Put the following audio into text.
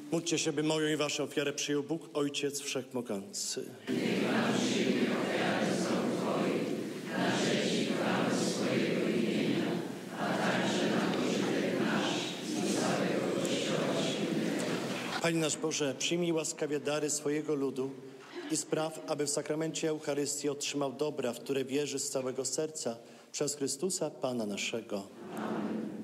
Módlcie się, by moją i waszą ofiarę przyjął Bóg, Ojciec Wszechmogący. Panie nasz Boże, przyjmij łaskawie dary swojego ludu i spraw, aby w sakramencie Eucharystii otrzymał dobra, w które wierzy z całego serca, przez Chrystusa Pana naszego.